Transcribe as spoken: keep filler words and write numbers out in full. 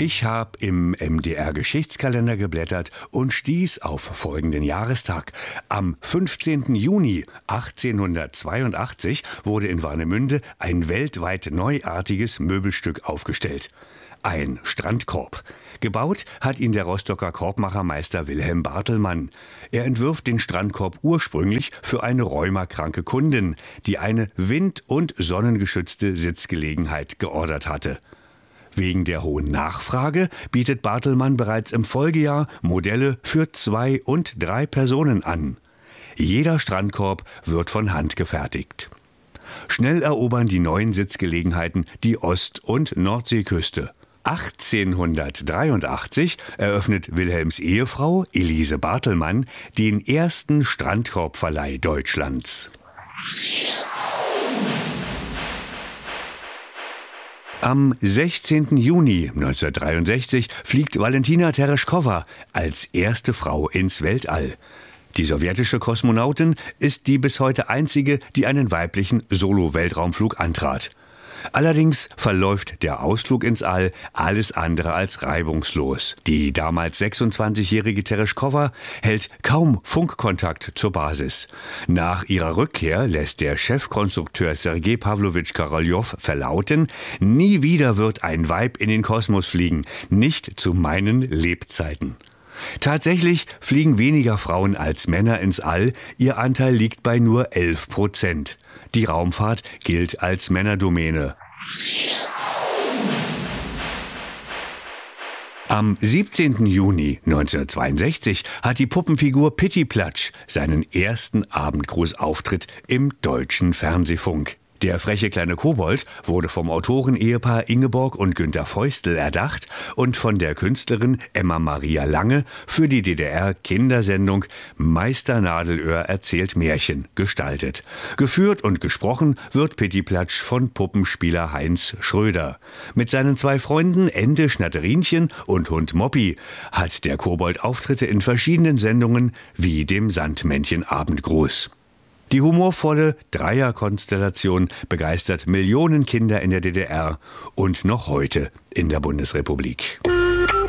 Ich habe im M D R-Geschichtskalender geblättert und stieß auf folgenden Jahrestag. Am fünfzehnten Juni achtzehnhundertzweiundachtzig wurde in Warnemünde ein weltweit neuartiges Möbelstück aufgestellt. Ein Strandkorb. Gebaut hat ihn der Rostocker Korbmachermeister Wilhelm Bartelmann. Er entwirft den Strandkorb ursprünglich für eine rheumakranke Kundin, die eine wind- und sonnengeschützte Sitzgelegenheit geordert hatte. Wegen der hohen Nachfrage bietet Bartelmann bereits im Folgejahr Modelle für zwei und drei Personen an. Jeder Strandkorb wird von Hand gefertigt. Schnell erobern die neuen Sitzgelegenheiten die Ost- und Nordseeküste. achtzehnhundertdreiundachtzig eröffnet Wilhelms Ehefrau Elise Bartelmann den ersten Strandkorbverleih Deutschlands. Am sechzehnten Juni neunzehnhundertdreiundsechzig fliegt Valentina Tereshkova als erste Frau ins Weltall. Die sowjetische Kosmonautin ist die bis heute einzige, die einen weiblichen Solo-Weltraumflug antrat. Allerdings verläuft der Ausflug ins All alles andere als reibungslos. Die damals sechsundzwanzigjährige Tereshkova hält kaum Funkkontakt zur Basis. Nach ihrer Rückkehr lässt der Chefkonstrukteur Sergei Pawlowitsch Koroljow verlauten, nie wieder wird ein Weib in den Kosmos fliegen, nicht zu meinen Lebzeiten. Tatsächlich fliegen weniger Frauen als Männer ins All, ihr Anteil liegt bei nur elf Prozent. Die Raumfahrt gilt als Männerdomäne. Am siebzehnten Juni neunzehnhundertzweiundsechzig hat die Puppenfigur Pittiplatsch seinen ersten Abendgrußauftritt im deutschen Fernsehfunk. Der freche kleine Kobold wurde vom Autorenehepaar Ingeborg und Günter Feustel erdacht und von der Künstlerin Emma Maria Lange für die D D R-Kindersendung Meister Nadelöhr erzählt Märchen gestaltet. Geführt und gesprochen wird Pittiplatsch von Puppenspieler Heinz Schröder. Mit seinen zwei Freunden Ente Schnatterinchen und Hund Moppi hat der Kobold Auftritte in verschiedenen Sendungen wie dem Sandmännchen Abendgruß. Die humorvolle Dreierkonstellation begeistert Millionen Kinder in der D D R und noch heute in der Bundesrepublik.